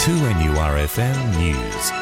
2NURFM News.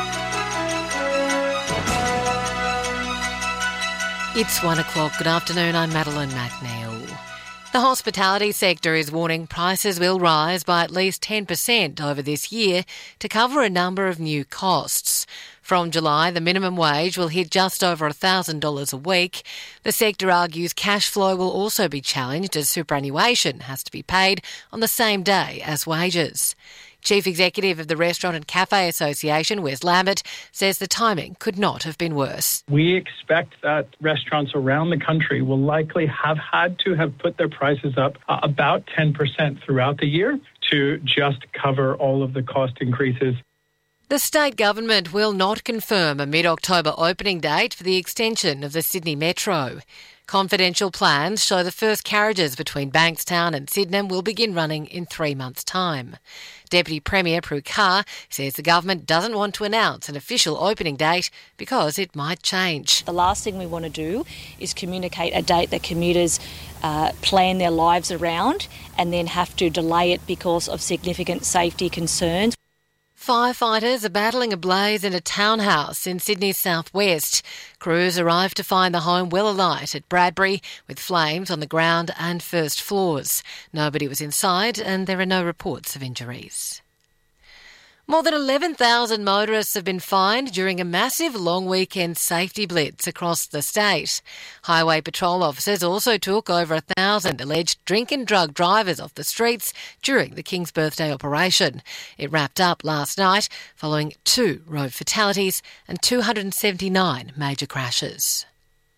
It's 1 o'clock. Good afternoon, I'm Madeline McNeil. The hospitality sector is warning prices will rise by at least 10% over this year to cover a number of new costs. From July, the minimum wage will hit just over $1,000 a week. The sector argues cash flow will also be challenged as superannuation has to be paid on the same day as wages. Chief Executive of the Restaurant and Cafe Association, Wes Lambert, says the timing could not have been worse. We expect that restaurants around the country will likely have had to have put their prices up about 10% throughout the year to just cover all of the cost increases. The state government will not confirm a mid-October opening date for the extension of the Sydney Metro. Confidential plans show the first carriages between Bankstown and Sydenham will begin running in 3 months' time. Deputy Premier Prue Carr says the government doesn't want to announce an official opening date because it might change. The last thing we want to do is communicate a date that commuters plan their lives around and then have to delay it because of significant safety concerns. Firefighters are battling a blaze in a townhouse in Sydney's southwest. Crews arrived to find the home well alight at Bradbury with flames on the ground and first floors. Nobody was inside and there are no reports of injuries. More than 11,000 motorists have been fined during a massive long weekend safety blitz across the state. Highway patrol officers also took over 1,000 alleged drink and drug drivers off the streets during the King's Birthday operation. It wrapped up last night following 2 road fatalities and 279 major crashes.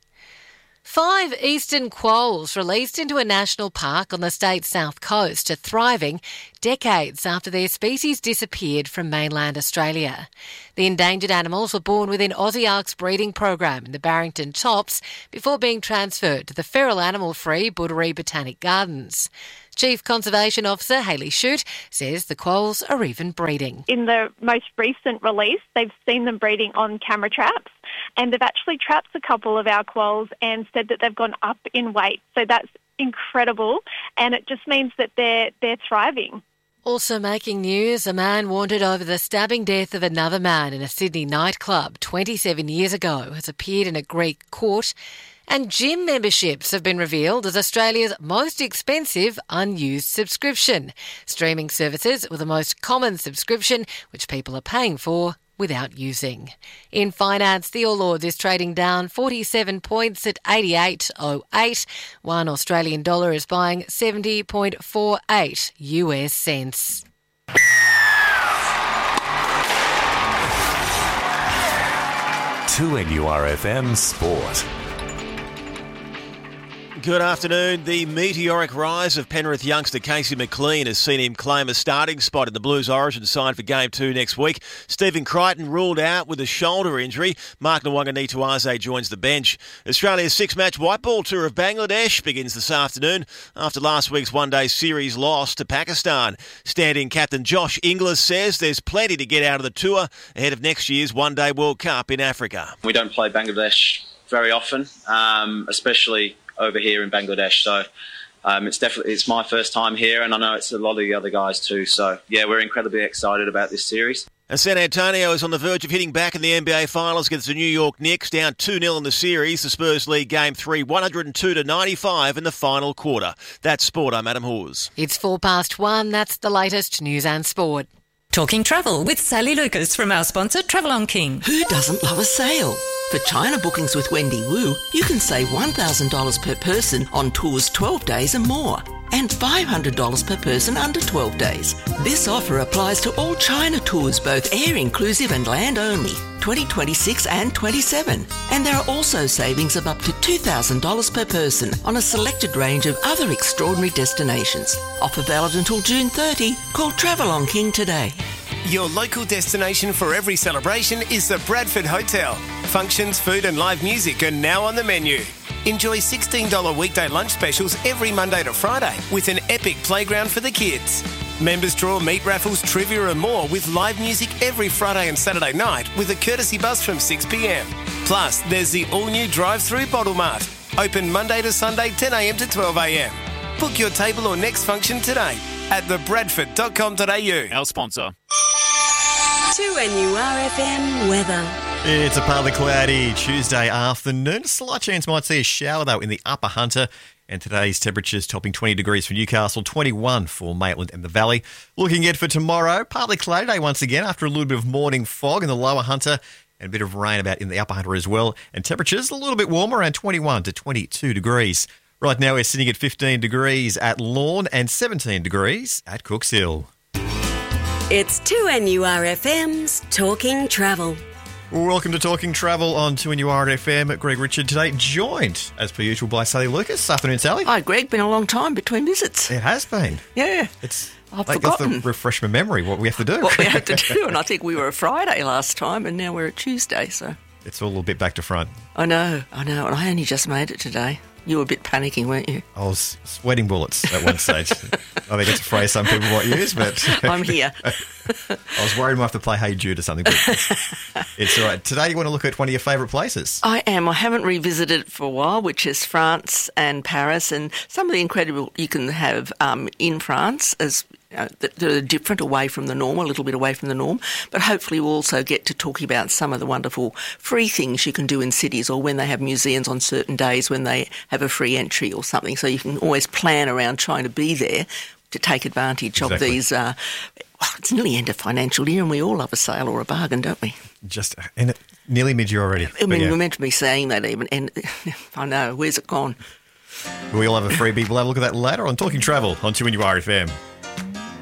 5 eastern quolls released into a national park on the state's south coast are thriving decades after their species disappeared from mainland Australia. The endangered animals were born within Aussiark's breeding program in the Barrington Tops before being transferred to the feral animal-free Buddery Botanic Gardens. Chief Conservation Officer Hayley Shute says the quolls are even breeding. In the most recent release, they've seen them breeding on camera traps, and they've actually trapped a couple of our quolls and said that they've gone up in weight. So that's incredible, and it just means that they're thriving. Also making news, a man wanted over the stabbing death of another man in a Sydney nightclub 27 years ago has appeared in a Greek court. And gym memberships have been revealed as Australia's most expensive unused subscription. Streaming services were the most common subscription, which people are paying for without using. In finance, the All Ords is trading down 47 points at 88.08. 1 Australian dollar is buying 70.48 US cents. To NURFM Sport. Good afternoon. The meteoric rise of Penrith youngster Casey McLean has seen him claim a starting spot in the Blues Origin side for Game 2 next week. Stephen Crichton ruled out with a shoulder injury. Mark Nwanganituaze joins the bench. Australia's 6-match white ball tour of Bangladesh begins this afternoon after last week's one-day series loss to Pakistan. Stand-in captain Josh Inglis says there's plenty to get out of the tour ahead of next year's one-day World Cup in Africa. We don't play Bangladesh very often, especially over here in Bangladesh, so it's my first time here, and I know it's a lot of the other guys too. So yeah, we're incredibly excited about this series. And San Antonio is on the verge of hitting back in the NBA Finals against the New York Knicks, down 2-0 in the series. The Spurs lead Game 3, 102-95 in the final quarter. That's sport. I'm Adam Hawes. It's 1:04. That's the latest news and sport. Talking travel with Sally Lucas from our sponsor Travel on King. Who doesn't love a sale? For China bookings with Wendy Wu, you can save $1,000 per person on tours 12 days and more, and $500 per person under 12 days. This offer applies to all China tours, both air inclusive and land only, 2026 and 27. And there are also savings of up to $2,000 per person on a selected range of other extraordinary destinations. Offer valid until June 30. Call Travel on King today. Your local destination for every celebration is the Bradford Hotel. Functions, food and live music are now on the menu. Enjoy $16 weekday lunch specials every Monday to Friday with an epic playground for the kids. Members draw meat raffles, trivia and more with live music every Friday and Saturday night with a courtesy bus from 6 p.m. Plus, there's the all-new drive-through Bottle Mart. Open Monday to Sunday 10 a.m. to 12 a.m. Book your table or next function today at thebradford.com.au. Our sponsor. 2NURFM weather. It's a partly cloudy Tuesday afternoon. A slight chance might see a shower, though, in the Upper Hunter. And today's temperatures topping 20 degrees for Newcastle, 21 for Maitland and the Valley. Looking ahead for tomorrow, partly cloudy day once again after a little bit of morning fog in the Lower Hunter and a bit of rain about in the Upper Hunter as well. And temperatures a little bit warmer, around 21 to 22 degrees. Right now we're sitting at 15 degrees at Lorne and 17 degrees at Cooks Hill. It's 2NURFM's Talking Travel. Welcome to Talking Travel on 2NURFM. Greg Richard today, joined, as per usual, by Sally Lucas. Afternoon, Sally. Hi, Greg. Been a long time between visits. It has been. Yeah. I've forgotten. To refresh my memory what we have to do. What we have to do, and I think we were a Friday last time, and now we're a Tuesday, so... It's all a bit back to front. I know, and I only just made it today. You were a bit panicking, weren't you? I was sweating bullets at one stage. I think that's a phrase some people might use, but... I'm here. I was worried we might have to play Hey Jude or something, but it's all right. Today you want to look at one of your favourite places. I am. I haven't revisited it for a while, which is France and Paris, and some of the incredible you can have in France as... that are different, away from the norm, a little bit away from the norm, but hopefully we'll also get to talking about some of the wonderful free things you can do in cities, or when they have museums on certain days when they have a free entry or something, so you can always plan around trying to be there to take advantage of these. It's nearly end of financial year and we all love a sale or a bargain, don't we? And nearly mid-year already. I mean, we're meant to be saying that even, and I know, where's it gone? We'll have a freebie. We'll have a look at that later on Talking Travel on 2NURFM.